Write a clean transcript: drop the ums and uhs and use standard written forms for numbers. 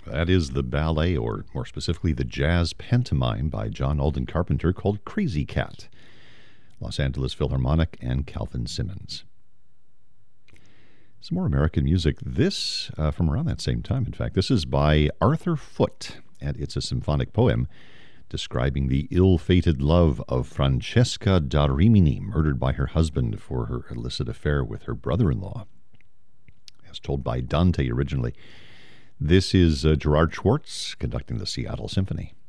That is the ballet, or more specifically, the jazz pantomime by John Alden Carpenter called Crazy Cat. Los Angeles Philharmonic and Calvin Simmons. Some more American music. This, from around that same time, in fact, this is by Arthur Foote, and it's a symphonic poem describing the ill-fated love of Francesca da Rimini, murdered by her husband for her illicit affair with her brother-in-law. As told by Dante originally. This is Gerard Schwartz conducting the Seattle Symphony.